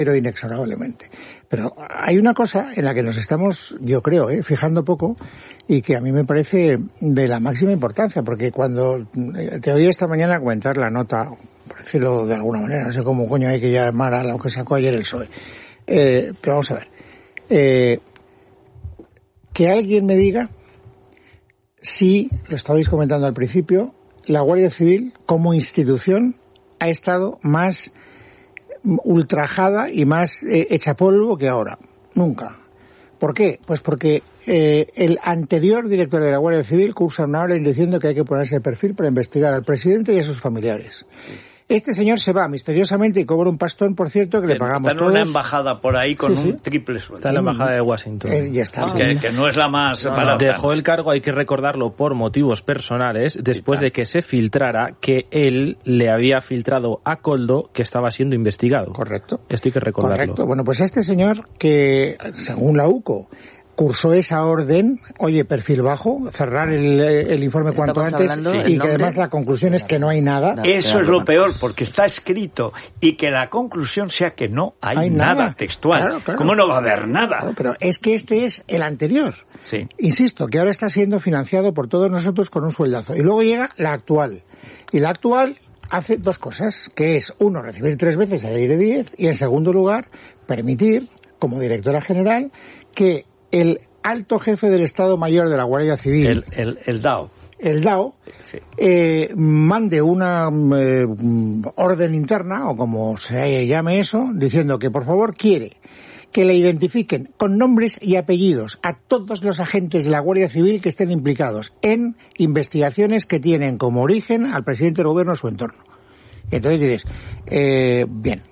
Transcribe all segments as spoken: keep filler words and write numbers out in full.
pero inexorablemente. Pero hay una cosa en la que nos estamos, yo creo, ¿eh? fijando poco, y que a mí me parece de la máxima importancia, porque cuando te oí esta mañana comentar la nota, por decirlo de alguna manera, no sé cómo coño hay que llamar a lo que sacó ayer el P S O E, eh, pero vamos a ver, eh, que alguien me diga si, lo estabais comentando al principio, la Guardia Civil como institución ha estado más ultrajada y más eh, hecha polvo que ahora. Nunca. ¿Por qué? Pues porque eh, el anterior director de la Guardia Civil cursa una orden diciendo que hay que ponerse de perfil para investigar al presidente y a sus familiares. Este señor se va misteriosamente y cobra un pastón, por cierto, que le pagamos todos. Está en una embajada por ahí con sí, sí. un triple sueldo. Está en la embajada de Washington. Eh, ya está. Ah, que, que no es la más no, barata. Dejó el cargo, hay que recordarlo, por motivos personales, después de que se filtrara que él le había filtrado a Koldo que estaba siendo investigado. Correcto. Esto hay que recordarlo. Correcto. Bueno, pues este señor que, según la U C O, cursó esa orden, oye, perfil bajo, cerrar el, el informe cuanto antes, y que además la conclusión es que no hay nada. Eso es lo peor, porque está escrito, y que la conclusión sea que no hay, hay nada, nada textual. Claro, claro. ¿Cómo no va a haber nada? Claro, pero es que este es el anterior. Sí. Insisto, que ahora está siendo financiado por todos nosotros con un sueldazo. Y luego llega la actual. Y la actual hace dos cosas, que es, uno, recibir tres veces a Leire Díez, y en segundo lugar, permitir, como directora general, que el alto jefe del Estado Mayor de la Guardia Civil, el, el, el D A O, el D A O sí. eh, mande una eh, orden interna, o como se llame eso, diciendo que por favor quiere que le identifiquen con nombres y apellidos a todos los agentes de la Guardia Civil que estén implicados en investigaciones que tienen como origen al presidente del gobierno o su entorno. Y entonces dices, eh, bien,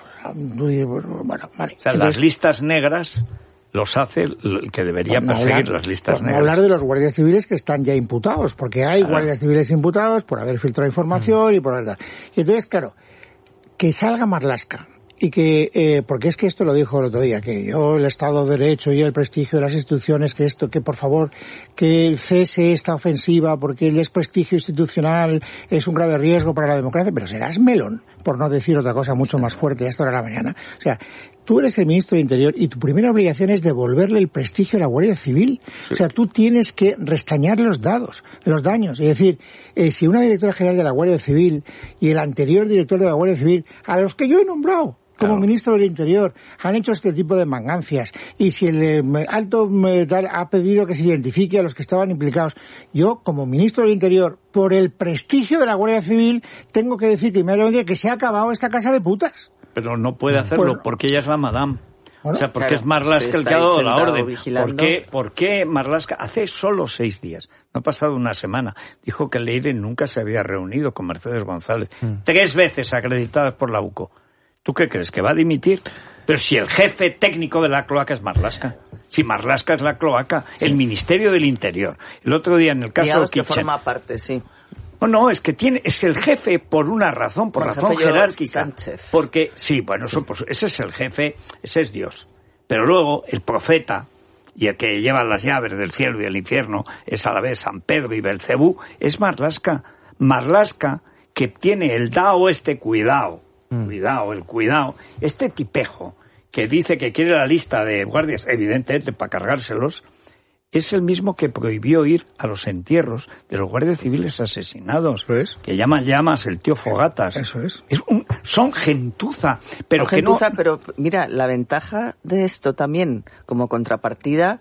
bueno, vale. O sea, entonces, las listas negras los hace el que debería no perseguir hablar, las listas no negras. hablar de los guardias civiles que están ya imputados, porque hay claro. guardias civiles imputados por haber filtrado información mm. y por verdad. Y entonces, claro, que salga Marlaska y que, eh, porque es que esto lo dijo el otro día, que yo, el Estado de Derecho y el prestigio de las instituciones, que esto, que por favor, que cese esta ofensiva porque el desprestigio institucional es un grave riesgo para la democracia, pero serás melón, por no decir otra cosa mucho más fuerte a esta hora de la mañana. O sea, tú eres el ministro de Interior y tu primera obligación es devolverle el prestigio a la Guardia Civil. Sí. O sea, tú tienes que restañar los dados, los daños. Es decir, eh, si una directora general de la Guardia Civil y el anterior director de la Guardia Civil, a los que yo he nombrado como claro. ministro del Interior, han hecho este tipo de mangancias, y si el eh, alto eh, tal, ha pedido que se identifique a los que estaban implicados, yo, como ministro del Interior, por el prestigio de la Guardia Civil, tengo que decir que inmediatamente que se ha acabado esta casa de putas. Pero no puede hacerlo, pues, porque ella es la madame. Bueno, o sea, porque claro, es Marlaska el que ha dado la orden. Vigilando. ¿Por qué, ¿Por qué Marlaska hace solo seis días? No ha pasado una semana. Dijo que Leire nunca se había reunido con Mercedes González. Mm. Tres veces acreditadas por la U C O. ¿Tú qué crees? ¿Que va a dimitir? Pero si el jefe técnico de la cloaca es Marlaska. Si Marlaska es la cloaca, sí. El Ministerio del Interior. El otro día en el caso de que forma parte, sí. No, no, es que tiene, es el jefe por una razón, por, por razón jerárquica. Sánchez. Porque, sí, bueno, sí. Eso, pues, ese es el jefe, ese es Dios. Pero luego, el profeta, y el que lleva las llaves del cielo y del infierno, es a la vez San Pedro y Belcebú, es Marlaska. Marlaska, que tiene el D A O este cuidado. Cuidado, el cuidado. Este tipejo que dice que quiere la lista de guardias, evidentemente, para cargárselos, es el mismo que prohibió ir a los entierros de los guardias civiles asesinados. Eso es. Que llama llamas el tío Fogatas. Eso es. es un, son gentuza. Pero son que gentuza, no... pero mira, la ventaja de esto también, como contrapartida,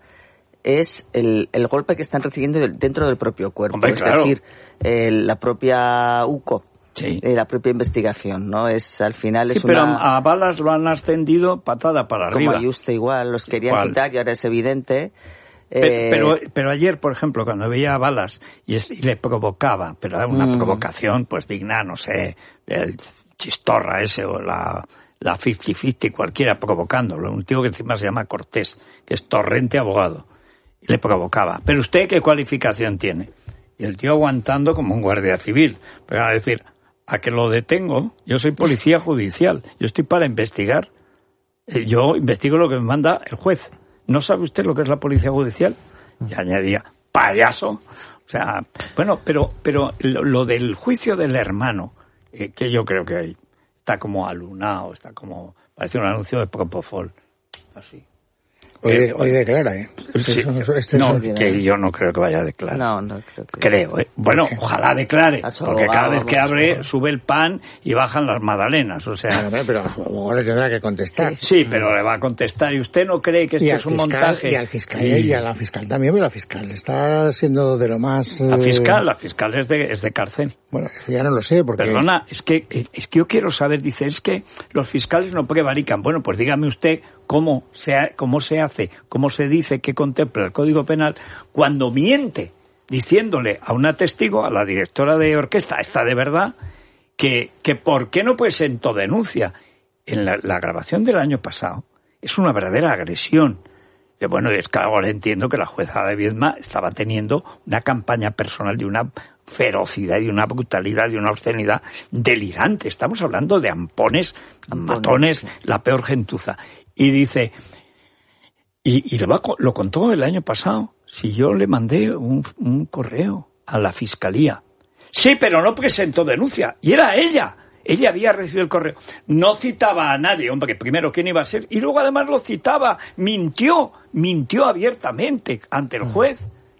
es el, el golpe que están recibiendo dentro del propio cuerpo. Hombre, es claro. decir, eh, la propia U C O. Sí. De la propia investigación, ¿no? Es al final sí, es pero una... a Balas lo han ascendido patada para como arriba. Como a Yuste igual, los querían igual. quitar y ahora es evidente. Pero, eh... pero, pero ayer, por ejemplo, cuando veía a Balas y, es, y le provocaba, pero era una mm. provocación pues digna, no sé, el Chistorra ese o la, la cincuenta cincuenta, cualquiera provocándolo. Un tío que encima se llama Cortés, que es torrente abogado. Y le provocaba. ¿Pero usted qué cualificación tiene? Y el tío aguantando como un guardia civil. Pero a decir... a que lo detengo, yo soy policía judicial, yo estoy para investigar, yo investigo lo que me manda el juez. ¿No sabe usted lo que es la policía judicial? Y añadía, payaso. O sea, bueno, pero pero lo, lo del juicio del hermano, eh, que yo creo que está como alunado, está como Parece un anuncio de Propofol. Así. Hoy, de, hoy declara, ¿eh? Sí, este es, este no, es que yo no creo que vaya a declarar. No, no creo que... Creo, ¿eh? Bueno, ojalá declare, A su porque abogado, cada vez que vamos, abre vamos. sube el pan y bajan las magdalenas, o sea... Claro, pero a su abogado le tendrá que contestar. Sí, pero le va a contestar. ¿Y usted no cree que esto Y al es un fiscal, montaje? Y al fiscal, y a la fiscal también, pero la fiscal está siendo de lo más... La eh, fiscal, la fiscal es de, es de cárcel. Bueno, eso ya no lo sé, porque... Perdona, es que, es que yo quiero saber, dice, es que los fiscales no prevarican. Bueno, pues dígame usted cómo se, ha- cómo se hace, cómo se dice, qué contempla el Código Penal cuando miente diciéndole a una testigo, a la directora de orquesta, esta de verdad, que, que por qué no presentó denuncia. En la, la grabación del año pasado es una verdadera agresión. Que bueno, es que ahora entiendo que la jueza de Viedma estaba teniendo una campaña personal de una ferocidad y de una brutalidad y una obscenidad delirante. Estamos hablando de ampones, Ampones, matones, sí. la peor gentuza. Y dice, y, y lo, va, lo contó el año pasado, si yo le mandé un, un correo a la fiscalía. Sí, pero no presentó denuncia. Y era ella. Ella había recibido el correo. No citaba a nadie, hombre, primero quién iba a ser, y luego además lo citaba. Mintió, mintió abiertamente ante el juez.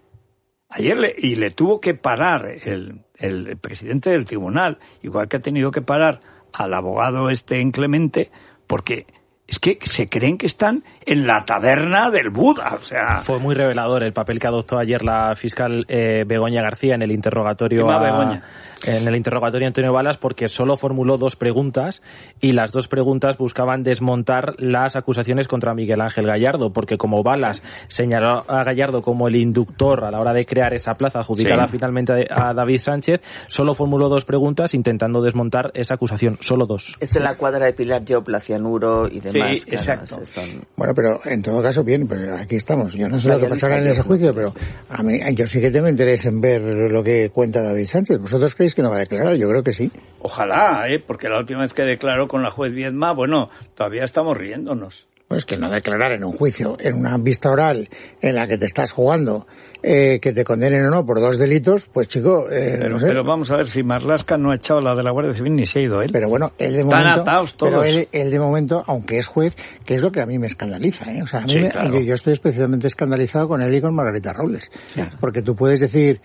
Ayer le, y le tuvo que parar el, el presidente del tribunal, igual que ha tenido que parar al abogado este inclemente, porque es que se creen que están en la taberna del Buda, o sea... Fue muy revelador el papel que adoptó ayer la fiscal eh, Begoña García en el interrogatorio ¿Qué más, a, Begoña? en el interrogatorio a Antonio Balas, porque solo formuló dos preguntas y las dos preguntas buscaban desmontar las acusaciones contra Miguel Ángel Gallardo, porque como Balas señaló a Gallardo como el inductor a la hora de crear esa plaza adjudicada Sí. finalmente a, a David Sánchez, solo formuló dos preguntas intentando desmontar esa acusación, solo dos. Esto es la cuadra de Pilar Job, la cianuro y demás. Sí, claro, exacto. esos son- Bueno, pero en todo caso, bien, pero aquí estamos. Yo no sé La lo que Yolisa pasará en ese Job, juicio, ¿no? pero a mí, yo sí que tengo interés en ver lo que cuenta David Sánchez. ¿Vosotros creéis que no va a declarar? Yo creo que sí. Ojalá, ¿eh? Porque la última vez que declaró con la juez Viedma, bueno, todavía estamos riéndonos. Pues que no declarar en un juicio, en una vista oral en la que te estás jugando, eh, que te condenen o no por dos delitos, pues chico, eh, Pero, no sé. pero vamos a ver si Marlaska no ha echado la de la Guardia Civil ni se ha ido él. Pero bueno, él de Están momento, atados todos. pero él, él de momento, aunque es juez, que es lo que a mí me escandaliza, ¿eh? O sea, a mí Sí, me- claro. yo, yo estoy especialmente escandalizado con él y con Margarita Robles, Claro. porque tú puedes decir,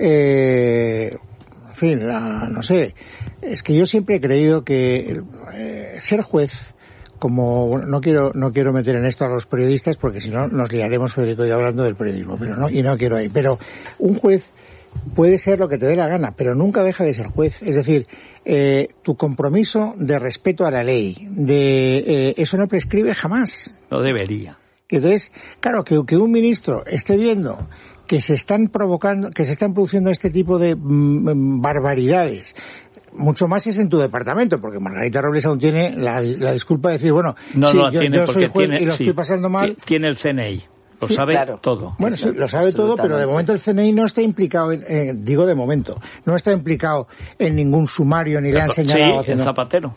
eh, en fin, la- no sé, es que yo siempre he creído que eh, ser juez, como bueno, no quiero no quiero meter en esto a los periodistas porque si no nos liaremos, Federico y yo, hablando del periodismo, pero no y no quiero ahí, pero un juez puede ser lo que te dé la gana, pero nunca deja de ser juez. Es decir, eh, tu compromiso de respeto a la ley, de eh, eso no prescribe jamás. No debería. Que entonces, claro, que, que un ministro esté viendo que se están provocando, que se están produciendo este tipo de mm, barbaridades, mucho más es en tu departamento, porque Margarita Robles aún tiene la, la disculpa de decir, bueno, No, sí, no, yo, tiene yo soy porque juez tiene, y lo sí, estoy pasando mal. Tiene el C N I, lo Sí, sabe claro. todo. Bueno, sí, lo sabe todo, pero de Absolutamente. momento el C N I no está implicado, en, eh, digo de momento, no está implicado en ningún sumario ni le han señalado. Sí, en haciendo- Zapatero.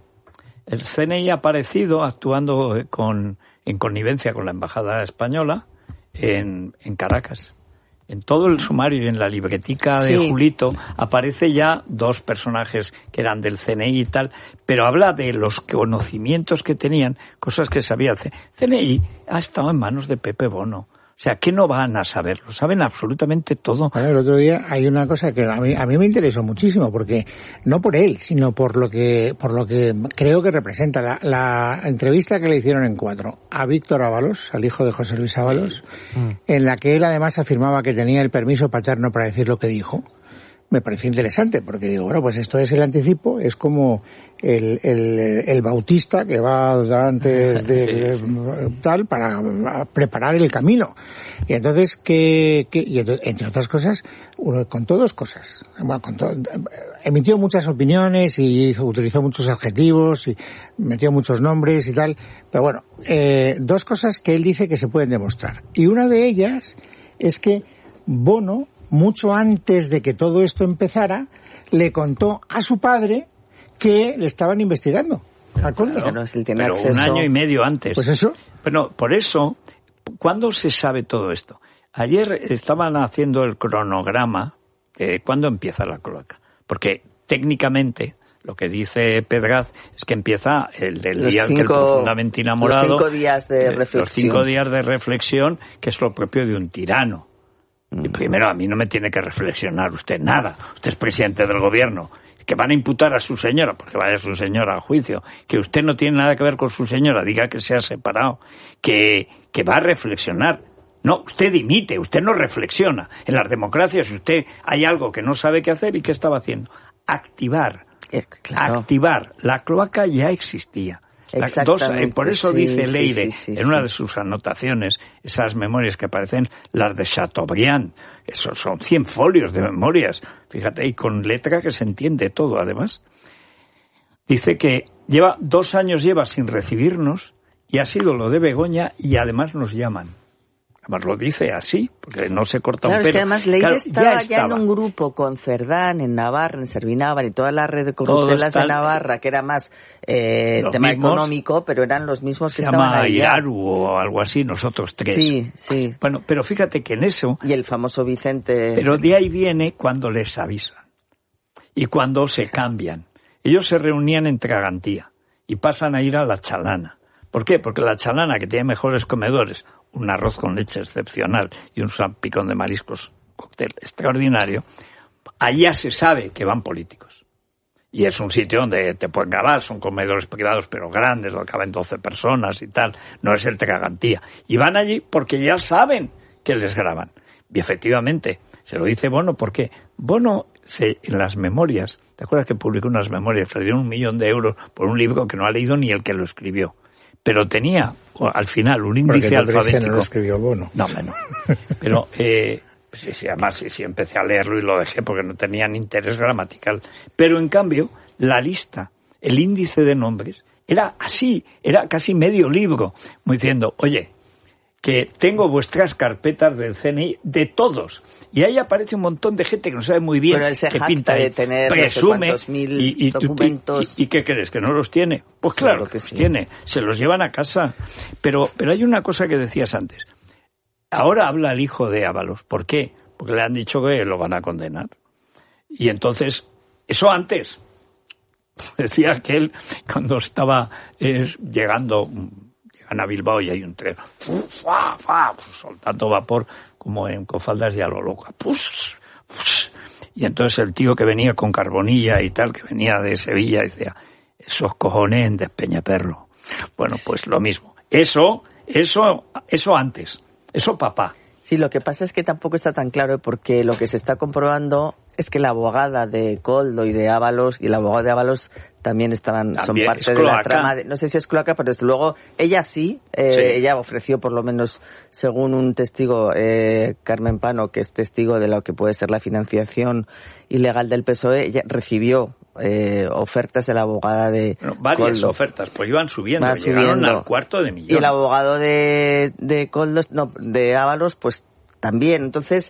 El C N I ha aparecido actuando eh, con, en connivencia con la Embajada Española en, en Caracas. En todo el sumario y en la libretica de Sí. Julito aparece ya dos personajes que eran del C N I y tal, pero habla de los conocimientos que tenían, cosas que sabía hacer. C N I ha estado en manos de Pepe Bono. O sea, ¿qué no van a saber? Lo saben absolutamente todo. Bueno, el otro día hay una cosa que a mí, a mí me interesó muchísimo, porque no por él, sino por lo que, por lo que creo que representa. La, la entrevista que le hicieron en Cuatro a Víctor Ábalos, al hijo de José Luis Ábalos, en la que él además afirmaba que tenía el permiso paterno para decir lo que dijo. Me pareció interesante, porque digo, bueno, pues esto es el anticipo, es como el, el, el bautista que va antes de tal para preparar el camino. Y entonces, que, que y entonces, entre otras cosas, uno contó dos cosas. Bueno, contó, emitió muchas opiniones y hizo, utilizó muchos adjetivos y metió muchos nombres y tal. Pero bueno, eh, dos cosas que él dice que se pueden demostrar. Y una de ellas es que Bono, mucho antes de que todo esto empezara, le contó a su padre que le estaban investigando. Al Conde. Claro, él tiene Pero acceso- un año y medio antes. Pues eso. Bueno, por eso, ¿cuándo se sabe todo esto? Ayer estaban haciendo el cronograma de cuándo empieza la cloaca. Porque técnicamente lo que dice Pedraz es que empieza el del los día cinco, que el profundamente enamorado. Los cinco días de reflexión. Los cinco días de reflexión, que es lo propio de un tirano. Mm. Y primero, a mí no me tiene que reflexionar usted nada. Usted es presidente del gobierno. Que van a imputar a su señora, porque vaya su señora al juicio, que usted no tiene nada que ver con su señora, diga que se ha separado, que, que va a reflexionar. No, usted dimite, usted no reflexiona. En las democracias usted hay algo que no sabe qué hacer y ¿qué estaba haciendo? Activar. Eh, claro. Activar. La cloaca ya existía. Exactamente. Dos, por eso sí, dice sí, Leire, sí, sí, en sí. una de sus anotaciones, esas memorias que aparecen, las de Chateaubriand, esos son cien folios de memorias, fíjate, y con letra que se entiende todo, además. Dice que lleva dos años lleva sin recibirnos, y ha sido lo de Begoña, y además nos llaman. Además lo dice así, porque no se corta claro, un pelo. Es que además Leire claro, estaba ya, estaba ya en un grupo con Cerdán, en Navarra, en Servinávar y toda la red de corruptelas de Navarra, que era más eh, tema mismos, económico, pero eran los mismos que estaban ahí. Se llama Iraru o algo así, nosotros tres. Sí, sí. Bueno, pero fíjate que en eso... Y el famoso Vicente... Pero de ahí viene cuando les avisan y cuando se cambian. Ellos se reunían en Tragantía y pasan a ir a la Chalana. ¿Por qué? Porque la Chalana, que tiene mejores comedores, un arroz con leche excepcional y un salpicón de mariscos, cóctel extraordinario, allá se sabe que van políticos. Y es un sitio donde te pueden grabar, son comedores privados pero grandes, donde caben doce personas y tal, no es el Tragantía. Y van allí porque ya saben que les graban. Y efectivamente, se lo dice Bono, porque Bono se, en las memorias, ¿te acuerdas que publicó unas memorias? Le dieron un millón de euros por un libro que no ha leído ni el que lo escribió. Pero tenía, al final, un índice alfabético. Que no lo escribió Bono. No, no. Pero, eh, sí, sí, además, sí, sí, empecé a leerlo y lo dejé porque no tenían interés gramatical. Pero, en cambio, la lista, el índice de nombres, era así, era casi medio libro, como diciendo, oye, que tengo vuestras carpetas del C N I de todos. Y ahí aparece un montón de gente que no sabe muy bien bueno, él se qué jacta pinta de tener presume no sé mil y, y, documentos. Y, y, ¿y qué crees? ¿Que no los tiene? Pues claro, claro que sí. Tiene. Se los llevan a casa. Pero, pero hay una cosa que decías antes. Ahora habla el hijo de Ábalos. ¿Por qué? Porque le han dicho que lo van a condenar. Y entonces, eso antes. Decía que él, cuando estaba eh, llegando... Llegan a Bilbao y hay un tren, ¡fua, fua! Soltando vapor como en cofaldas y a lo loca. ¡Pus! ¡Pus! Y entonces el tío que venía con Carbonilla y tal, que venía de Sevilla, decía, esos cojones de Peñaperro. Bueno, pues lo mismo. Eso, eso, eso antes. Eso papá. Sí, lo que pasa es que tampoco está tan claro porque lo que se está comprobando es que la abogada de Koldo y de Ábalos y el abogado de Ábalos también estaban también son parte de la trama. De, no sé si es cloaca, pero desde luego ella sí, eh, sí. Ella ofreció por lo menos, según un testigo, eh, Carmen Pano, que es testigo de lo que puede ser la financiación ilegal del P S O E, ella recibió eh, ofertas de la abogada de bueno, varias Koldo. Ofertas, pues iban subiendo, Va llegaron subiendo. al cuarto de millón. Y el abogado de, de Koldo, no, de Ábalos, pues también. Entonces,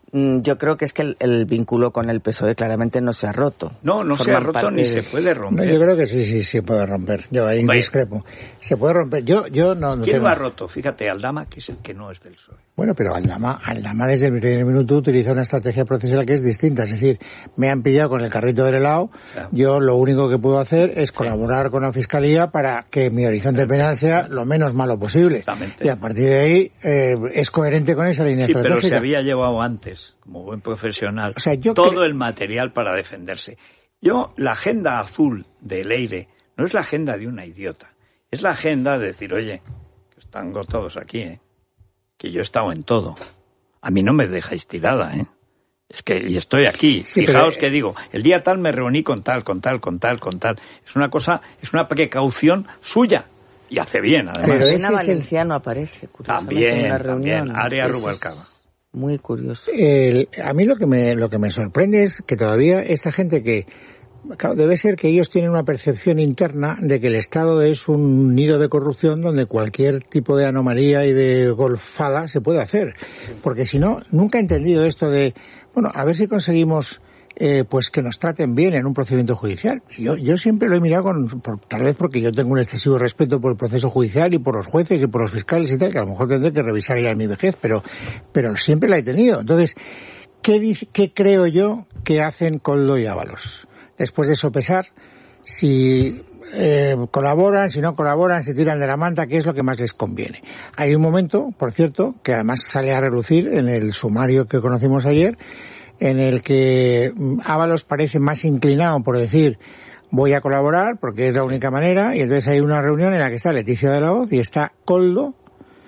yo creo que es que el, el vínculo con el P S O E claramente no se ha roto. No, no Forman se ha roto ni de... se puede romper. No, yo creo que sí, sí, sí puede romper. Yo ahí Vaya. discrepo. Se puede romper. Yo, yo no. no ¿Quién tengo... lo ha roto? Fíjate, Aldama, que es el que no es del P S O E. Bueno, pero Aldama, Aldama desde el primer minuto utiliza una estrategia procesal que es distinta. Es decir, me han pillado con el carrito del helado. Claro. Yo lo único que puedo hacer es colaborar sí. con la Fiscalía para que mi horizonte penal sea lo menos malo posible. Exactamente. Y a partir de ahí eh, es coherente con esa línea sí, estratégica. Pero se había llevado antes, como buen profesional, o sea, yo todo cre... el material para defenderse. Yo, la agenda azul de Leire no es la agenda de una idiota. Es la agenda de decir, oye, que están todos aquí, ¿eh? Que yo he estado en todo. A mí no me dejáis tirada, ¿eh? Es que, y estoy aquí. Sí, Fijaos pero... que digo, el día tal me reuní con tal, con tal, con tal, con tal. Es una cosa, es una precaución suya. Y hace bien, además. Pero Elena Valenciano el... aparece, curiosamente, también, en una reunión. También, Área Rubalcaba. Muy curioso. El, a mí lo que me lo que me sorprende es que todavía esta gente que claro, debe ser que ellos tienen una percepción interna de que el Estado es un nido de corrupción donde cualquier tipo de anomalía y de golfada se puede hacer, porque si no nunca he entendido esto de bueno, a ver si conseguimos eh, pues que nos traten bien en un procedimiento judicial. Yo, yo siempre lo he mirado con, por, tal vez porque yo tengo un excesivo respeto por el proceso judicial y por los jueces y por los fiscales y tal, que a lo mejor tendré que revisar ya en mi vejez, pero, pero siempre la he tenido. Entonces, ¿qué, dice, qué creo yo que hacen Koldo y Ábalos? Después de sopesar, si eh, colaboran, si no colaboran, si tiran de la manta, qué es lo que más les conviene. Hay un momento, por cierto, que además sale a relucir en el sumario que conocimos ayer, en el que Ábalos parece más inclinado por decir voy a colaborar porque es la única manera, y entonces hay una reunión en la que está Leticia de la Hoz y está Koldo,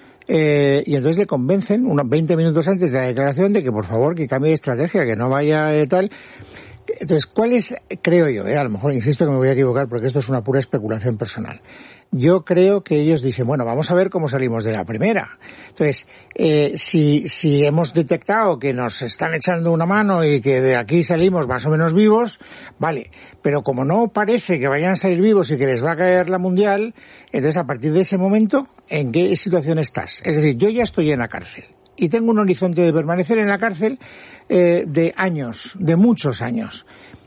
eh, y entonces le convencen unos veinte minutos antes de la declaración de que por favor que cambie de estrategia, que no vaya de tal. Entonces, ¿cuál es, creo yo, eh, a lo mejor insisto que me voy a equivocar porque esto es una pura especulación personal? Yo creo que ellos dicen, bueno, vamos a ver cómo salimos de la primera. Entonces, eh, si, si hemos detectado que nos están echando una mano y que de aquí salimos más o menos vivos, vale. Pero como no parece que vayan a salir vivos y que les va a caer la mundial, entonces a partir de ese momento, ¿en qué situación estás? Es decir, yo ya estoy en la cárcel y tengo un horizonte de permanecer en la cárcel eh, de años, de muchos años.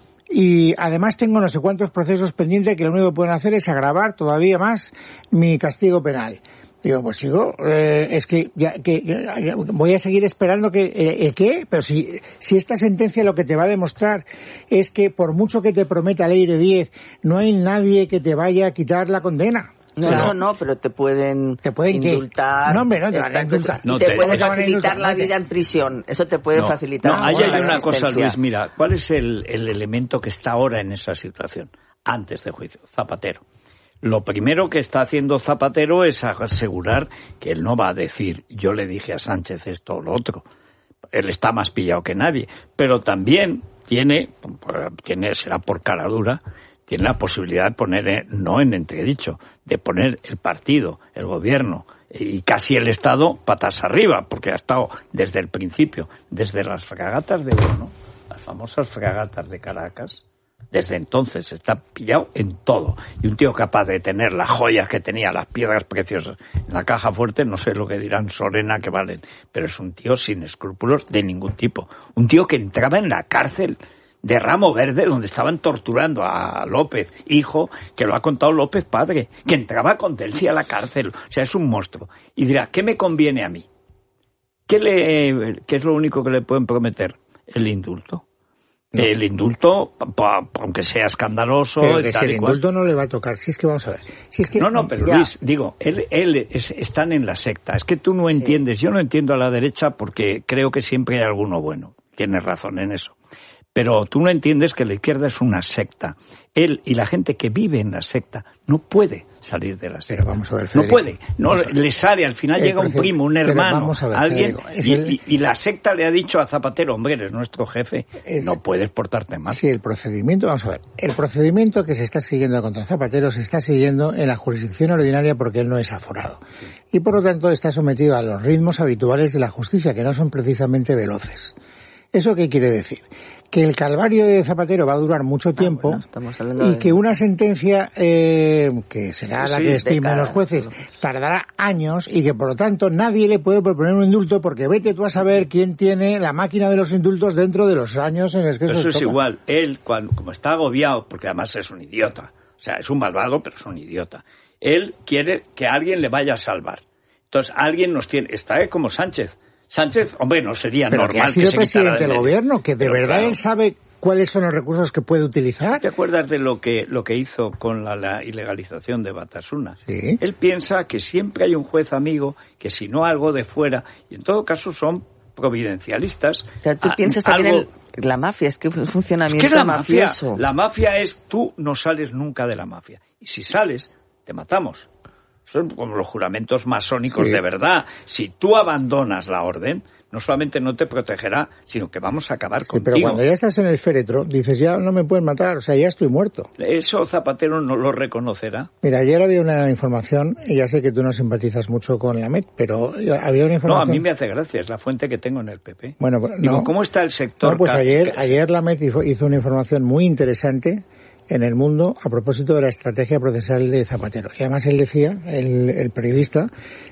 Y además tengo no sé cuántos procesos pendientes que lo único que pueden hacer es agravar todavía más mi castigo penal. Digo, pues chico, eh, es que, ya, que ya, voy a seguir esperando que, eh, ¿el qué? Pero si, si esta sentencia lo que te va a demostrar es que por mucho que te prometa ley de diez, no hay nadie que te vaya a quitar la condena. No, o sea, eso no, pero te pueden, ¿te pueden indultar. ¿qué? No, hombre, no te van a indultar. No, y te, te puede no facilitar te la vida en prisión. Eso te puede no, facilitar. No, ahí bueno, hay la una cosa, existencia. Luis, mira, ¿cuál es el, el elemento que está ahora en esa situación? Antes de juicio, Zapatero. Lo primero que está haciendo Zapatero es asegurar que él no va a decir, yo le dije a Sánchez esto o lo otro. Él está más pillado que nadie. Pero también tiene, tiene será por cara dura, tiene la posibilidad de poner, no en entredicho, de poner el partido, el gobierno y casi el Estado patas arriba, porque ha estado desde el principio, desde las fragatas de Bono, las famosas fragatas de Caracas, desde entonces está pillado en todo. Y un tío capaz de tener las joyas que tenía, las piedras preciosas en la caja fuerte, no sé lo que dirán Sorena que valen, pero es un tío sin escrúpulos de ningún tipo. Un tío que entraba en la cárcel de Ramo Verde, donde estaban torturando a López, hijo, que lo ha contado López padre, que entraba con Delcia a la cárcel. O sea, es un monstruo. Y dirá, ¿qué me conviene a mí? ¿Qué, le, qué es lo único que le pueden prometer? El indulto. No. El indulto, aunque sea escandaloso... Pero y que tal si el y cual. indulto no le va a tocar. Si es que vamos a ver. Si es que, no, no, pero ya. Luis, digo, él, él es, están en la secta. Es que tú no entiendes. Sí. Yo no entiendo a la derecha porque creo que siempre hay alguno bueno. Tienes razón en eso. Pero tú no entiendes que la izquierda es una secta. Él y la gente que vive en la secta no puede salir de la secta. Pero vamos a ver, Federico, no puede. No le sale. Al final llega un primo, un hermano, ver, alguien. Y, el... y, y la secta le ha dicho a Zapatero, hombre, eres nuestro jefe, es... no puedes portarte mal. Sí, el procedimiento, vamos a ver. El procedimiento que se está siguiendo contra Zapatero se está siguiendo en la jurisdicción ordinaria porque él no es aforado. Y por lo tanto está sometido a los ritmos habituales de la justicia, que no son precisamente veloces. ¿Eso qué quiere decir? Que el calvario de Zapatero va a durar mucho tiempo ah, bueno, y de... que una sentencia eh, que será sí, la que estimen los jueces tardará años y que por lo tanto nadie le puede proponer un indulto porque vete tú a saber quién tiene la máquina de los indultos dentro de los años en los que eso Eso es toca. igual. Él, cuando, como está agobiado, porque además es un idiota, o sea, es un malvado, pero es un idiota, él quiere que alguien le vaya a salvar. Entonces, alguien nos tiene... Está como Sánchez. Sánchez, hombre, no sería pero normal que ha sido que se presidente del gobierno, que de pero verdad claro. él sabe cuáles son los recursos que puede utilizar. ¿Te acuerdas de lo que lo que hizo con la, la ilegalización de Batasuna? Sí. Él piensa que siempre hay un juez amigo, que si no algo de fuera, y en todo caso son providencialistas. O sea, tú a, piensas también algo... en la mafia, es que es un funcionamiento es que la mafioso. Mafia, la mafia es tú no sales nunca de la mafia. Y si sales, te matamos. Son como los juramentos masónicos sí. de verdad. Si tú abandonas la orden, no solamente no te protegerá, sino que vamos a acabar sí, contigo. Pero cuando ya estás en el féretro, dices, ya no me pueden matar, o sea, ya estoy muerto. Eso Zapatero no lo reconocerá. Mira, ayer había una información, y ya sé que tú no simpatizas mucho con la M E T, pero había una información... No, a mí me hace gracia, es la fuente que tengo en el P P. Bueno, no. Digo, ¿cómo está el sector? No, pues ayer, ayer la M E T hizo una información muy interesante en El Mundo a propósito de la estrategia procesal de Zapatero. Y además él decía, el, el periodista,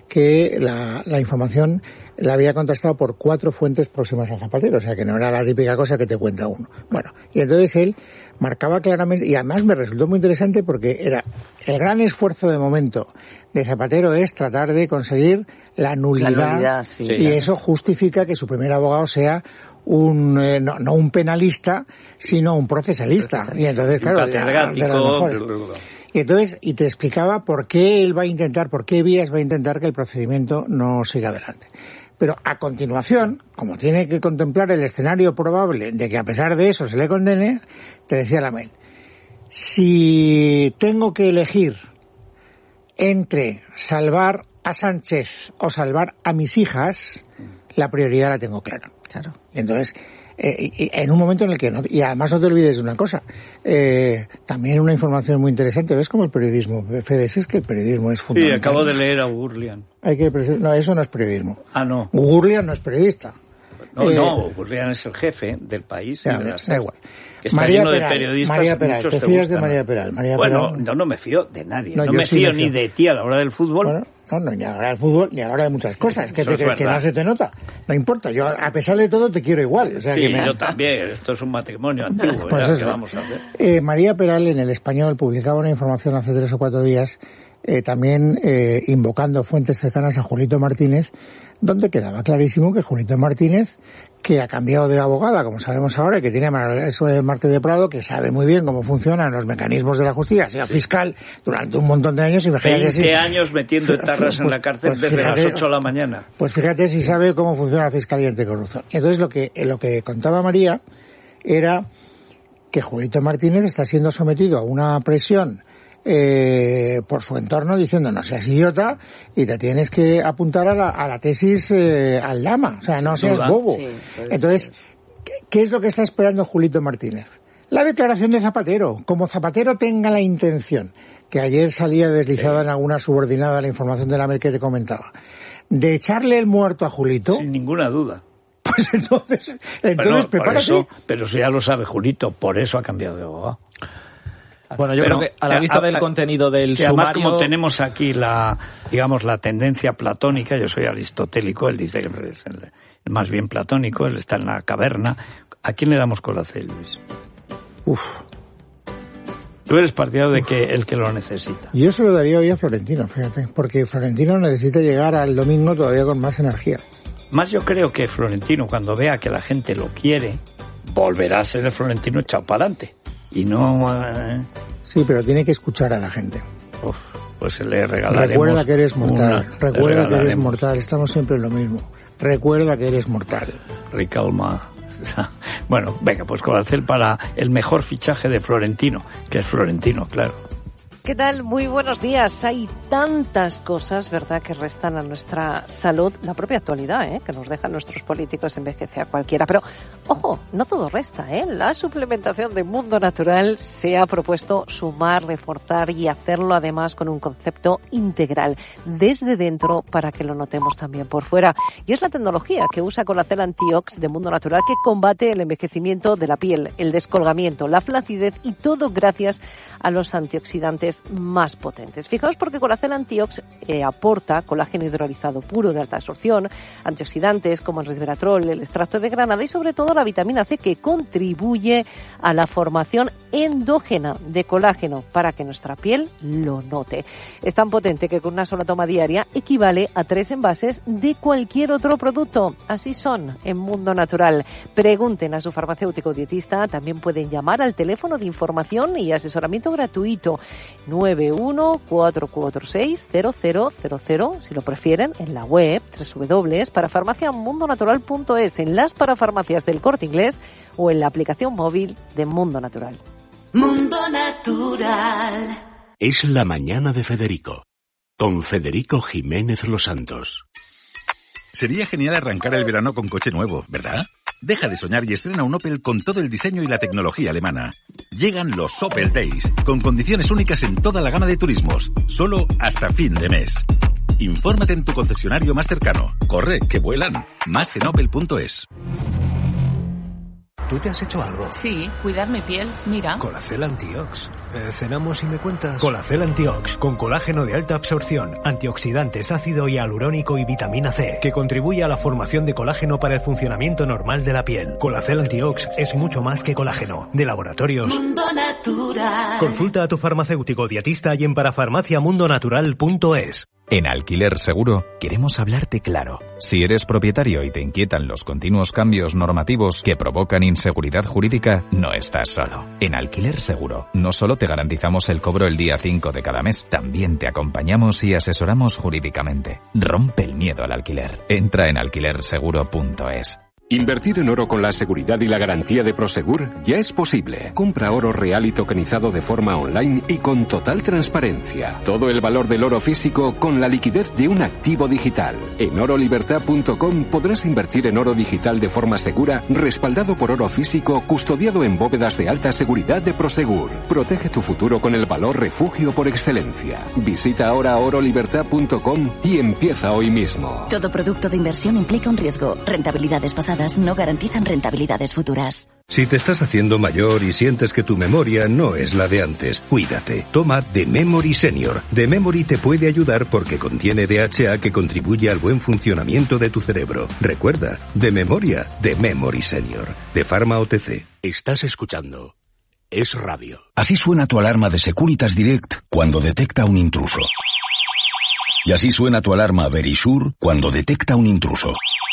que la, la información la había contrastado por cuatro fuentes próximas a Zapatero, o sea que no era la típica cosa que te cuenta uno. Bueno, y entonces él marcaba claramente, y además me resultó muy interesante porque era el gran esfuerzo de momento de Zapatero es tratar de conseguir la nulidad, la nulidad sí. y eso justifica que su primer abogado sea un eh, no, no un penalista, sino un procesalista. Y entonces, claro, de, de los mejores. Y entonces, y te explicaba por qué él va a intentar, por qué vías va a intentar que el procedimiento no siga adelante. Pero a continuación, como tiene que contemplar el escenario probable de que a pesar de eso se le condene, te decía la mail, si tengo que elegir entre salvar a Sánchez o salvar a mis hijas, la prioridad la tengo clara. Claro. Entonces, eh, en un momento en el que no, y además no te olvides de una cosa, eh, también una información muy interesante, ¿ves cómo el periodismo, Fede, es que el periodismo es fundamental? Sí, acabo de leer a Gurlian. Hay que, no, eso no es periodismo. Ah, no. Gurlian no es periodista. No, eh, no, Gurlian es el jefe del país. Ya, y de la da igual. Que está María lleno Peral, de periodistas. María Peral, muchos ¿te te fías gustan. de María Peral? María bueno, Peral, no, no me fío de nadie. No, No, yo me sí fío me fío. ni de ti a la hora del fútbol. Bueno, no, no, ni a la hora del fútbol, ni a la hora de muchas cosas. ¿Qué Eso te es crees? Que verdad. no se te nota. No importa. Yo, a pesar de todo, te quiero igual. O sea, sí, que me... yo también. Esto es un matrimonio antiguo. Pues ¿verdad? eso. ¿Qué vamos a hacer? Eh, María Peral, en El Español, publicaba una información hace tres o cuatro días, eh, también eh, invocando fuentes cercanas a Julito Martínez, donde quedaba clarísimo que Julito Martínez, que ha cambiado de abogada, como sabemos ahora, y que tiene a Marte de Prado, que sabe muy bien cómo funcionan los mecanismos de la justicia, ha sido sí. fiscal durante un montón de años, y veinte si, años metiendo etarras pues, en la cárcel pues, desde fíjate, las ocho de la mañana. Pues fíjate si sabe cómo funciona la Fiscalía Anticorrupción. Entonces lo que, lo que contaba María era que Julito Martínez está siendo sometido a una presión Eh, por su entorno diciendo no seas idiota y te tienes que apuntar a la, a la tesis eh, al Lama, o sea, no seas bobo. Sí, pues, entonces, ¿qué, ¿qué es lo que está esperando Julito Martínez? La declaración de Zapatero. Como Zapatero tenga la intención, que ayer salía deslizada sí. en alguna subordinada la información de la MED que te comentaba, de echarle el muerto a Julito. Sin ninguna duda. Pues entonces, entonces pero, prepárate. Eso, pero eso ya lo sabe Julito, por eso ha cambiado de abogado. Bueno, yo pero, creo que a la vista a, a, del contenido del si sumario... Además, como tenemos aquí la, digamos, la tendencia platónica, yo soy aristotélico, él dice que es el, el más bien platónico, él está en la caverna. ¿A quién le damos colacel, Luis? Uf. Tú eres partidario de Uf. que el que lo necesita. Yo se lo daría hoy a Florentino, fíjate, porque Florentino necesita llegar al domingo todavía con más energía. Más yo creo que Florentino, cuando vea que la gente lo quiere, volverá a ser el Florentino echado para adelante. Y no... Eh... Sí, pero tiene que escuchar a la gente. Uf, pues le regalaremos... Recuerda que eres mortal, una, recuerda que eres mortal, estamos siempre en lo mismo. Recuerda que eres mortal. Ricalma. Bueno, venga, pues colacel para el mejor fichaje de Florentino, que es Florentino, claro. ¿Qué tal? Muy buenos días. Hay tantas cosas, ¿verdad?, que restan a nuestra salud, la propia actualidad, ¿eh?, que nos dejan nuestros políticos, envejece a cualquiera. Pero, ojo, no todo resta, ¿eh? La suplementación de Mundo Natural se ha propuesto sumar, reforzar y hacerlo además con un concepto integral, desde dentro para que lo notemos también por fuera. Y es la tecnología que usa Colacel Antiox de Mundo Natural que combate el envejecimiento de la piel, el descolgamiento, la flacidez y todo gracias a los antioxidantes más potentes. Fijaos porque Colacel Antiox eh, aporta colágeno hidrolizado puro de alta absorción, antioxidantes como el resveratrol, el extracto de granada y sobre todo la vitamina C que contribuye a la formación endógena de colágeno para que nuestra piel lo note. Es tan potente que con una sola toma diaria equivale a tres envases de cualquier otro producto. Así son en Mundo Natural. Pregunten a su farmacéutico dietista, también pueden llamar al teléfono de información y asesoramiento gratuito nueve uno cuatro cuatro seis cero cero cero cero, si lo prefieren, en la web doble u doble u doble u punto para farmacia mundo natural punto es, en las parafarmacias del Corte Inglés o en la aplicación móvil de Mundo Natural. Mundo Natural. Es la mañana de Federico, con Federico Jiménez Los Santos. Sería genial arrancar el verano con coche nuevo, ¿verdad? Deja de soñar y estrena un Opel con todo el diseño y la tecnología alemana. Llegan los Opel Days, con condiciones únicas en toda la gama de turismos, solo hasta fin de mes. Infórmate en tu concesionario más cercano. Corre, que vuelan. Más en opel punto es. ¿Tú te has hecho algo? Sí, cuidar mi piel, mira. Colacel Antiox. Eh, ¿Cenamos y me cuentas? Colacel Antiox, con colágeno de alta absorción, antioxidantes, ácido hialurónico y vitamina C, que contribuye a la formación de colágeno para el funcionamiento normal de la piel. Colacel Antiox es mucho más que colágeno. De Laboratorios Mundo Natural. Consulta a tu farmacéutico dietista y en parafarmacia mundo natural punto es. En Alquiler Seguro queremos hablarte claro. Si eres propietario y te inquietan los continuos cambios normativos que provocan inseguridad jurídica, no estás solo. En Alquiler Seguro no solo te garantizamos el cobro el día cinco de cada mes, también te acompañamos y asesoramos jurídicamente. Rompe el miedo al alquiler. Entra en alquiler seguro punto es. Invertir en oro con la seguridad y la garantía de Prosegur ya es posible. Compra oro real y tokenizado de forma online y con total transparencia. Todo el valor del oro físico con la liquidez de un activo digital. En oro libertad punto com podrás invertir en oro digital de forma segura, respaldado por oro físico, custodiado en bóvedas de alta seguridad de Prosegur. Protege tu futuro con el valor refugio por excelencia. Visita ahora oro libertad punto com y empieza hoy mismo. Todo producto de inversión implica un riesgo. Rentabilidades pasadas no garantizan rentabilidades futuras. Si te estás haciendo mayor y sientes que tu memoria no es la de antes, cuídate. Toma The Memory Senior. The Memory te puede ayudar porque contiene D H A que contribuye al buen funcionamiento de tu cerebro. Recuerda, de memoria, The Memory Senior. De Pharma O T C. Estás escuchando Es Radio. Así suena tu alarma de Securitas Direct cuando detecta un intruso. Y así suena tu alarma Verisure cuando detecta un intruso.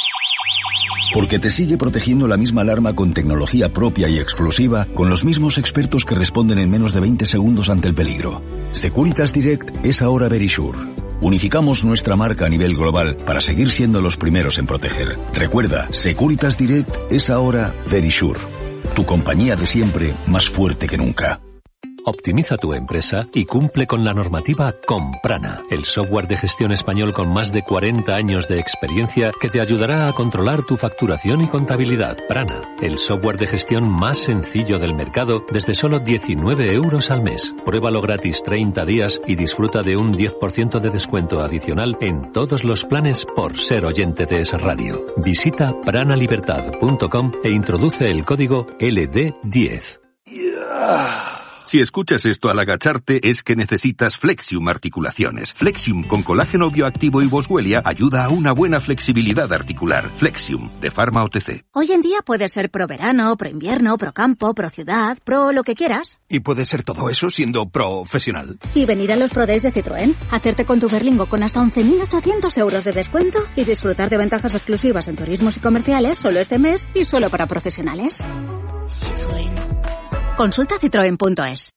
Porque te sigue protegiendo la misma alarma con tecnología propia y exclusiva, con los mismos expertos que responden en menos de veinte segundos ante el peligro. Securitas Direct es ahora Verisure. Unificamos nuestra marca a nivel global para seguir siendo los primeros en proteger. Recuerda, Securitas Direct es ahora Verisure. Tu compañía de siempre, más fuerte que nunca. Optimiza tu empresa y cumple con la normativa Comprana, el software de gestión español con más de cuarenta años de experiencia que te ayudará a controlar tu facturación y contabilidad. Prana, el software de gestión más sencillo del mercado desde solo diecinueve euros al mes. Pruébalo gratis treinta días y disfruta de un diez por ciento de descuento adicional en todos los planes por ser oyente de Es Radio. Visita prana libertad punto com e introduce el código L D diez. Yeah. Si escuchas esto al agacharte es que necesitas Flexium Articulaciones. Flexium con colágeno bioactivo y boswellia ayuda a una buena flexibilidad articular. Flexium, de Pharma O T C. Hoy en día puede ser pro verano, pro invierno, pro campo, pro ciudad, pro lo que quieras. Y puede ser todo eso siendo profesional. Y venir a los Pro Days de Citroën, hacerte con tu Berlingo con hasta once mil ochocientos euros de descuento y disfrutar de ventajas exclusivas en turismos y comerciales solo este mes y solo para profesionales. Citroën. Consulta citroen punto es.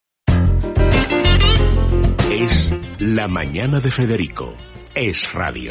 Es La Mañana de Federico. Es Radio.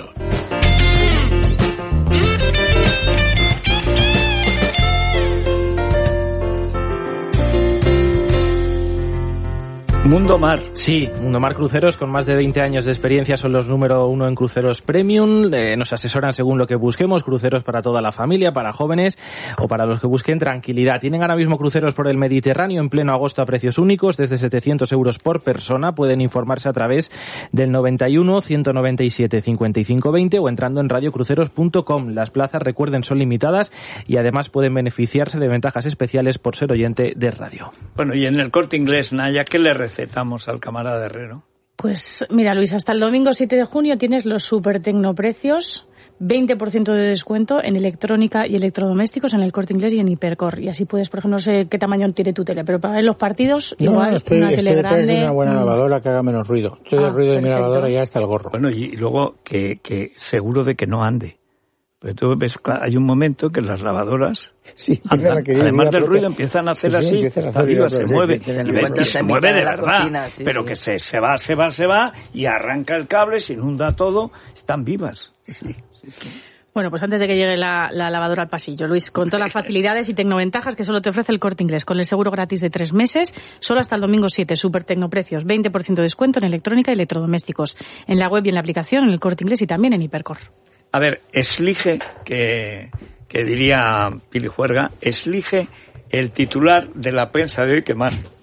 Mundo Mar. Sí, Mundo Mar Cruceros, con más de veinte años de experiencia, son los número uno en cruceros premium. Eh, nos asesoran según lo que busquemos, cruceros para toda la familia, para jóvenes o para los que busquen tranquilidad. Tienen ahora mismo cruceros por el Mediterráneo en pleno agosto a precios únicos, desde setecientos euros por persona. Pueden informarse a través del noventa y uno, ciento noventa y siete, cincuenta y cinco veinte o entrando en radio cruceros punto com. Las plazas, recuerden, son limitadas y además pueden beneficiarse de ventajas especiales por ser oyente de radio. Bueno, y en el Corte Inglés, Naya, ¿qué le recetamos al camarada Herrero? Pues mira, Luis, hasta el domingo siete de junio tienes los super tecnoprecios, veinte por ciento de descuento en electrónica y electrodomésticos en el Corte Inglés y en Hipercor. Y así puedes, por ejemplo, no sé qué tamaño tiene tu tele, pero para ver los partidos, no, igual no, estoy, una estoy tele grande. de una buena lavadora que haga menos ruido. Estoy ah, del ruido perfecto. de mi lavadora ya hasta el gorro. Bueno, y luego que, que seguro de que no ande. Pero tú ves, hay un momento que las lavadoras, sí, andan, además del ruido, empiezan a hacer sí, sí, así, está viva, se mueve, y se mueve de verdad, cocina, sí, pero sí. que se, se va, se va, se va, y arranca el cable, se inunda todo, están vivas. Sí, sí, sí. Bueno, pues antes de que llegue la, la lavadora al pasillo, Luis, con todas las facilidades y tecnoventajas que solo te ofrece el Corte Inglés, con el seguro gratis de tres meses, solo hasta el domingo siete, super tecnoprecios, veinte por ciento de descuento en electrónica y electrodomésticos, en la web y en la aplicación, en el Corte Inglés y también en Hipercor. A ver, elige, que, que diría Pili Juerga, elige el titular de la prensa de hoy que más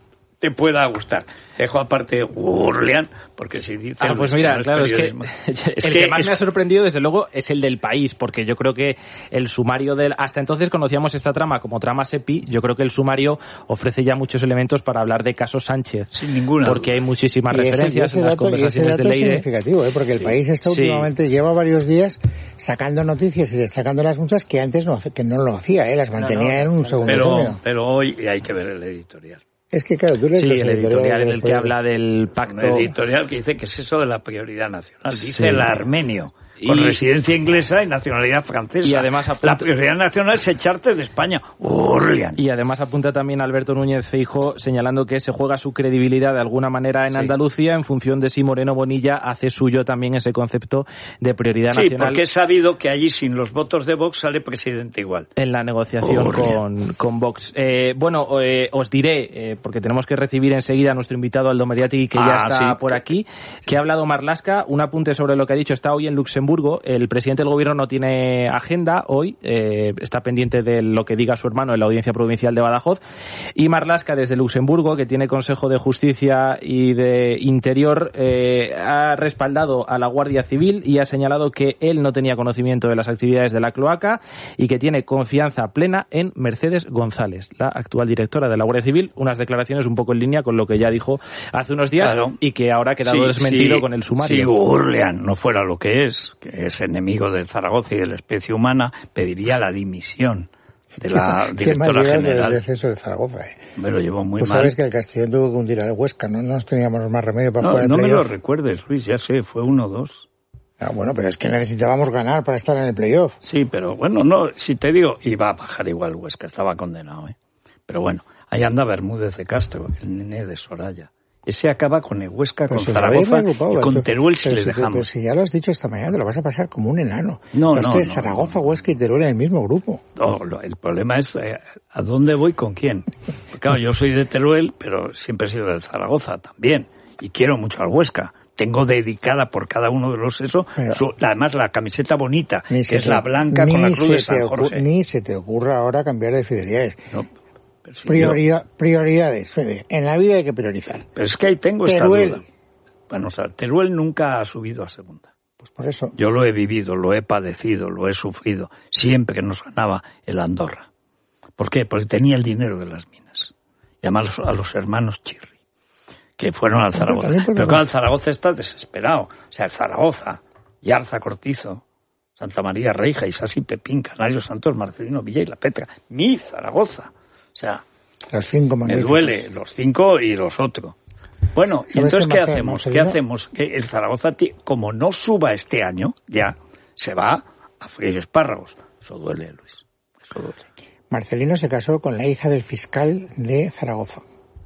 te pueda gustar. Dejo aparte Urlian, porque si dice... Ah, pues mira, claro, es que es el que, que más es... me ha sorprendido, desde luego, es el del País, porque yo creo que el sumario del... Hasta entonces conocíamos esta trama como trama SEPI, yo creo que el sumario ofrece ya muchos elementos para hablar de caso Sánchez. Sin ninguna Porque duda. hay muchísimas y ese, referencias ese en las dato, conversaciones y ese dato de es Leire. significativo, ¿eh? Porque el País está sí. últimamente, lleva varios días sacando noticias y destacando las muchas que antes no, que no lo hacía, ¿eh? Las mantenía no, no, en un segundo pero, término. Pero hoy hay que ver el editorial. Es que claro, tú lees sí, el editorial, editorial en el que de... habla del pacto... Un editorial que dice que es eso de la prioridad nacional. Dice sí. el armenio, con y... residencia inglesa y nacionalidad francesa. Y además apunta... La prioridad nacional es echarte de España. Urlian. Y además apunta también Alberto Núñez Feijóo señalando que se juega su credibilidad de alguna manera en sí. Andalucía en función de si Moreno Bonilla hace suyo también ese concepto de prioridad sí, nacional. Sí, porque he sabido que allí sin los votos de Vox sale presidente igual. En la negociación con, con Vox. Eh, bueno, eh, os diré, eh, porque tenemos que recibir enseguida a nuestro invitado Aldo Mediati, que ah, ya está sí. por aquí, que ha hablado Marlaska. Un apunte sobre lo que ha dicho. Está hoy en Luxemburgo. El presidente del gobierno no tiene agenda hoy. Eh, está pendiente de lo que diga su hermano en la Audiencia Provincial de Badajoz. Y Marlaska, desde Luxemburgo, que tiene Consejo de Justicia y de Interior, eh, ha respaldado a la Guardia Civil y ha señalado que él no tenía conocimiento de las actividades de la cloaca y que tiene confianza plena en Mercedes González, la actual directora de la Guardia Civil. Unas declaraciones un poco en línea con lo que ya dijo hace unos días claro. y que ahora ha quedado sí, desmentido sí, con el sumario. Si Urlian no fuera lo que es, que es enemigo de Zaragoza y de la especie humana, pediría la dimisión de la directora Qué general. Del deceso de Zaragoza, eh. Me lo llevó muy pues mal. Sabes que el Castellón tuvo que hundir al Huesca, no nos teníamos más remedio para no, jugar No el me lo recuerdes, Luis, ya sé, fue uno o dos. Ah, bueno, pero es que necesitábamos ganar para estar en el playoff. Sí, pero bueno, no, si te digo, iba a bajar igual Huesca, estaba condenado, ¿eh? Pero bueno, ahí anda Bermúdez de Castro, el nene de Soraya. Ese acaba con el Huesca, pero con si Zaragoza y con Teruel si le si dejamos. Pero si ya lo has dicho esta mañana, te lo vas a pasar como un enano. No, no, no. Es Zaragoza, no. Huesca y Teruel en el mismo grupo. No, lo, el problema es eh, ¿a dónde voy con quién? Porque, claro, yo soy de Teruel, pero siempre he sido de Zaragoza también. Y quiero mucho al Huesca. Tengo dedicada por cada uno de los eso, pero, su, además la camiseta bonita, que es te, la blanca con la cruz de San Jorge. Ni se te ocurra ahora cambiar de fidelidades. No. Si Prioridad, yo... Prioridades, Fede. En la vida hay que priorizar. Pero es que ahí tengo Teruel. esta duda. Bueno, o sea, Teruel nunca ha subido a segunda. Pues por eso. Yo lo he vivido, lo he padecido, lo he sufrido. Siempre que nos ganaba el Andorra. ¿Por qué? Porque tenía el dinero de las minas. Y además a los hermanos Chirri, que fueron al Zaragoza. Pero claro, el Zaragoza está desesperado. O sea, el Zaragoza, Yarza Cortizo, Santa María Reija, Isasi Pepín, Canario Santos, Marcelino Villa y La Petra. Mi Zaragoza. O sea, los cinco me duele, los cinco y los otros. Bueno, ¿y entonces qué hacemos? ¿Qué hacemos? Que el Zaragoza, como no suba este año, ya, se va a freír espárragos. Eso duele, Luis. Eso duele. Marcelino se casó con la hija del fiscal de Zaragoza.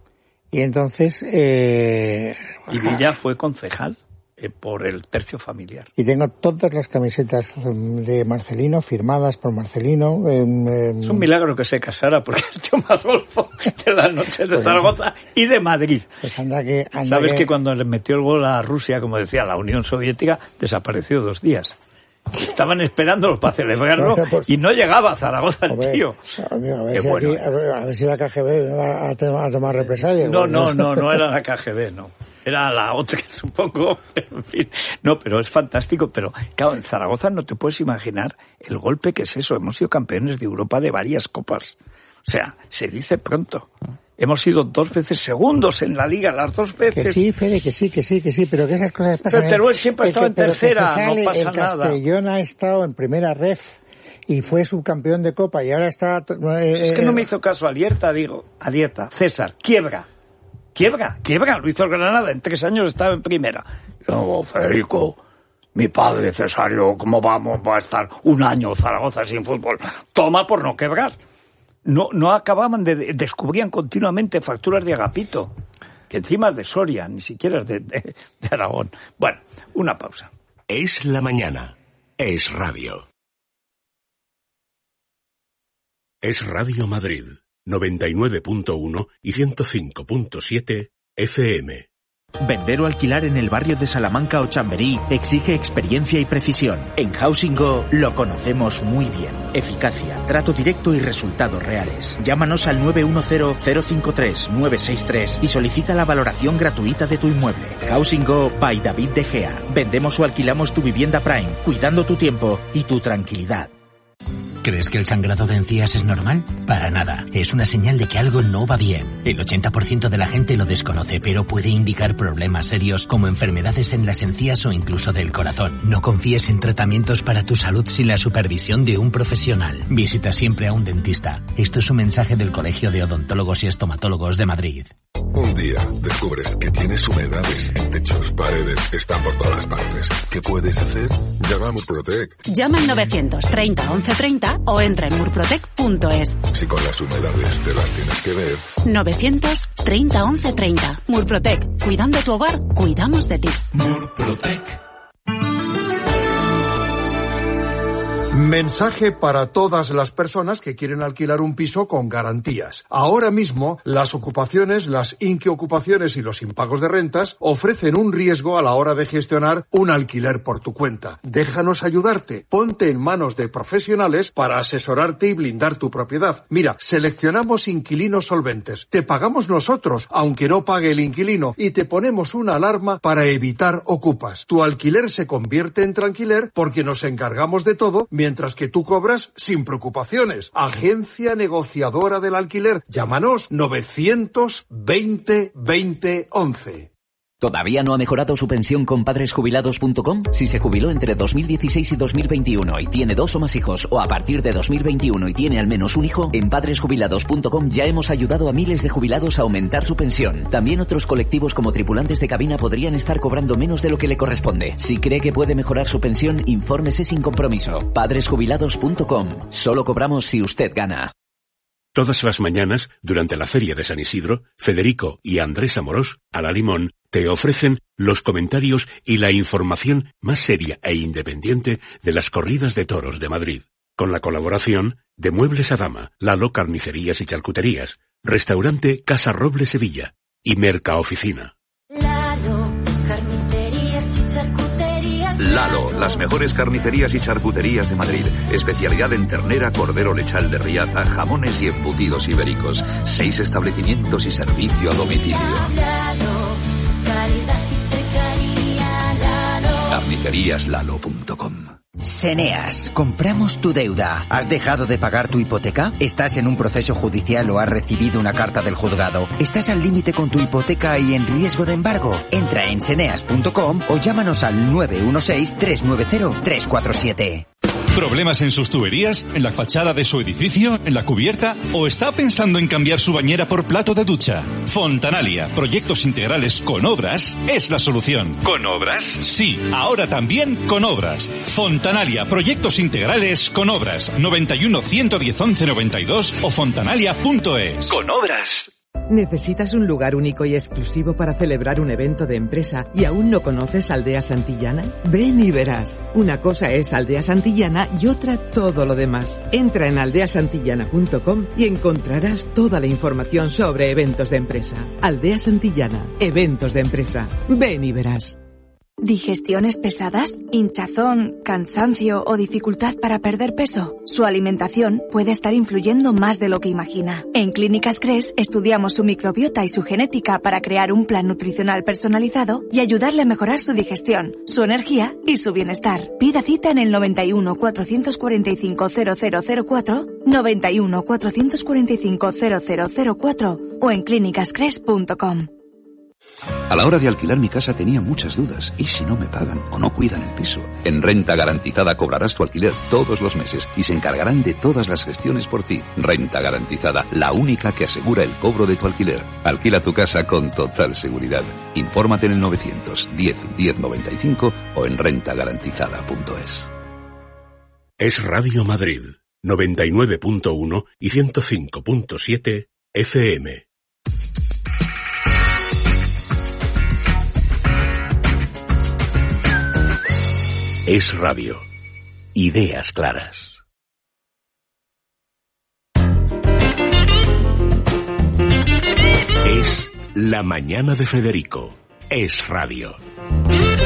Y entonces... Eh, y Villa fue concejal. Eh, por el tercio familiar. Y tengo todas las camisetas de Marcelino firmadas por Marcelino. Eh, eh, es un milagro que se casara porque es el tío más golfo de la noche de pues Zaragoza y de Madrid. Pues anda que, anda Sabes que... que cuando le metió el gol a Rusia, como decía la Unión Soviética, desapareció dos días. Estaban esperándolos para celebrarlo y no llegaba a Zaragoza el Hombre, tío. A ver, si aquí, a, ver, a ver si la K G B va a, a tomar represalias. No, no, no, no era la K G B, no. Era la otra, supongo. En fin. No, pero es fantástico. Pero, claro, en Zaragoza no te puedes imaginar el golpe que es eso. Hemos sido campeones de Europa de varias copas. O sea, se dice pronto. Hemos sido dos veces segundos en la Liga, las dos veces. Que sí, Fede, que sí, que sí, que sí, pero que esas cosas pasan. Pero Teruel siempre ha estado en tercera, no pasa el nada. Castellón ha estado en primera ref y fue subcampeón de Copa y ahora está... Eh, es que no me hizo caso Alierta, digo, Alierta, César, quiebra. Quiebra, quiebra, lo hizo el Granada, en tres años estaba en primera. No, Federico, mi padre Cesario, ¿cómo vamos va a estar un año Zaragoza sin fútbol? Toma por no quebrar. No, no acababan de, descubrían continuamente facturas de Agapito, que encima es de Soria, ni siquiera es de, de, de Aragón. Bueno, una pausa. Es la mañana, es radio. Es Radio Madrid, noventa y nueve punto uno y ciento cinco punto siete F M. Vender o alquilar en el barrio de Salamanca o Chamberí exige experiencia y precisión. En Housing Go lo conocemos muy bien. Eficacia, trato directo y resultados reales. Llámanos al nueve uno cero, cero cinco tres, nueve seis tres y solicita la valoración gratuita de tu inmueble. Housing Go by David De Gea. Vendemos o alquilamos tu vivienda Prime, cuidando tu tiempo y tu tranquilidad. ¿Crees que el sangrado de encías es normal? Para nada. Es una señal de que algo no va bien. El ochenta por ciento de la gente lo desconoce, pero puede indicar problemas serios como enfermedades en las encías o incluso del corazón. No confíes en tratamientos para tu salud sin la supervisión de un profesional. Visita siempre a un dentista. Esto es un mensaje del Colegio de Odontólogos y Estomatólogos de Madrid. Un día descubres que tienes humedades en techos, paredes, están por todas partes. ¿Qué puedes hacer? Llama a Murprotec. Llama al novecientos treinta once treinta o entra en murprotec punto es. Si con las humedades te las tienes que ver. novecientos treinta once treinta. Murprotec. Cuidando tu hogar, cuidamos de ti. Murprotec. Mensaje para todas las personas que quieren alquilar un piso con garantías. Ahora mismo, las ocupaciones, las inquiocupaciones y los impagos de rentas ofrecen un riesgo a la hora de gestionar un alquiler por tu cuenta. Déjanos ayudarte. Ponte en manos de profesionales para asesorarte y blindar tu propiedad. Mira, seleccionamos inquilinos solventes. Te pagamos nosotros, aunque no pague el inquilino, y te ponemos una alarma para evitar ocupas. Tu alquiler se convierte en tranquiler porque nos encargamos de todo, mientras que tú cobras sin preocupaciones. Agencia negociadora del alquiler. Llámanos novecientos veinte veinte once. ¿Todavía no ha mejorado su pensión con padres jubilados punto com? Si se jubiló entre dos mil dieciséis y dos mil veintiuno y tiene dos o más hijos, o a partir de dos mil veintiuno y tiene al menos un hijo, en padres jubilados punto com ya hemos ayudado a miles de jubilados a aumentar su pensión. También otros colectivos como tripulantes de cabina podrían estar cobrando menos de lo que le corresponde. Si cree que puede mejorar su pensión, infórmese sin compromiso. padres jubilados punto com. Solo cobramos si usted gana. Todas las mañanas, durante la Feria de San Isidro, Federico y Andrés Amorós, a la Limón, te ofrecen los comentarios y la información más seria e independiente de las corridas de toros de Madrid. Con la colaboración de Muebles Adama, Lalo Carnicerías y Charcuterías, Restaurante Casa Roble Sevilla y Mercaoficina. Lalo, carnicerías y charcuterías. Lalo, las mejores carnicerías y charcuterías de Madrid. Especialidad en ternera, cordero lechal de Riaza, jamones y embutidos ibéricos. Seis establecimientos y servicio a domicilio. Lalo, calidad y cercanía. Lalo. carnicerías lalo punto com. Seneas, compramos tu deuda. ¿Has dejado de pagar tu hipoteca? ¿Estás en un proceso judicial o has recibido una carta del juzgado? ¿Estás al límite con tu hipoteca y en riesgo de embargo? Entra en seneas punto com o llámanos al nueve uno seis, tres nueve cero, tres cuatro siete. ¿Problemas en sus tuberías? ¿En la fachada de su edificio? ¿En la cubierta? ¿O está pensando en cambiar su bañera por plato de ducha? Fontanalia, proyectos integrales con obras, es la solución. ¿Con obras? Sí, ahora también con obras. Fontanalia, proyectos integrales con obras. noventa y uno, ciento diez, once noventa y dos o fontanalia punto es. Con obras. ¿Necesitas un lugar único y exclusivo para celebrar un evento de empresa y aún no conoces Aldea Santillana? Ven y verás. Una cosa es Aldea Santillana y otra todo lo demás. Entra en aldea santillana punto com y encontrarás toda la información sobre eventos de empresa. Aldea Santillana, eventos de empresa. Ven y verás. ¿Digestiones pesadas? ¿Hinchazón, cansancio o dificultad para perder peso? Su alimentación puede estar influyendo más de lo que imagina. En Clínicas Cres estudiamos su microbiota y su genética para crear un plan nutricional personalizado y ayudarle a mejorar su digestión, su energía y su bienestar. Pida cita en el noventa y uno, cuatrocientos cuarenta y cinco, cero cero cero cuatro, noventa y uno, cuatrocientos cuarenta y cinco, cero cero cero cuatro o en clínicas cres punto com. A la hora de alquilar mi casa tenía muchas dudas. ¿Y si no me pagan o no cuidan el piso? En Renta Garantizada cobrarás tu alquiler todos los meses y se encargarán de todas las gestiones por ti. Renta Garantizada, la única que asegura el cobro de tu alquiler. Alquila tu casa con total seguridad. Infórmate en el novecientos diez, diez noventa y cinco o en renta garantizada punto es. Es Radio Madrid, noventa y nueve punto uno y ciento cinco punto siete F M. Es Radio. Ideas claras. Es La Mañana de Federico, es radio.